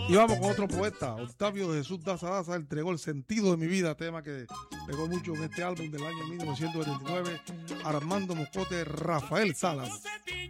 Y vamos con otro poeta, Octavio de Jesús Daza Daza, entregó el sentido de mi vida, tema que pegó mucho en este álbum del año 1979, Armando Moscote, Rafael Salas.